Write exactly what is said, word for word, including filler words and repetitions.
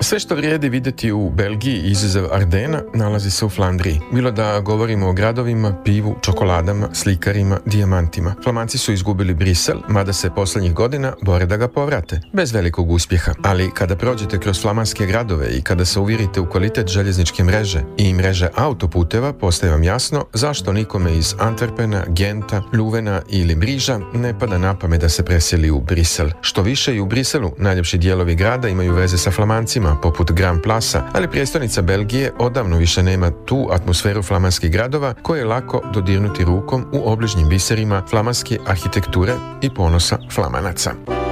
Sve što vrijedi vidjeti u Belgiji, izuzev Ardena, nalazi se u Flandriji. Bilo da govorimo o gradovima, pivu, čokoladama, slikarima, dijamantima. Flamanci su izgubili Brisel, mada se posljednjih godina bore da ga povrate, bez velikog uspjeha. Ali kada prođete kroz flamanske gradove i kada se uvjerite u kvalitet željezničke mreže i mreže autoputeva, postaje vam jasno zašto nikome iz Antwerpena, Genta, Luvena ili Briža ne pada na pamet da se preseli u Brisel. Što više, i u Briselu najljepši dijelovi grada imaju veze sa Flamancima, poput Grand Plaza, ali prijestolnica Belgije odavno više nema tu atmosferu flamanskih gradova koje je lako dodirnuti rukom u obližnjim biserima flamanske arhitekture i ponosa Flamanaca.